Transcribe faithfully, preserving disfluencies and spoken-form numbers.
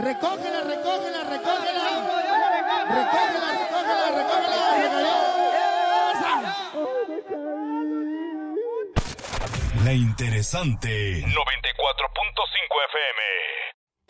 Recógela, recógela, recógela. Recógela, recógela, recógela. La interesante noventa y cuatro punto cinco F M.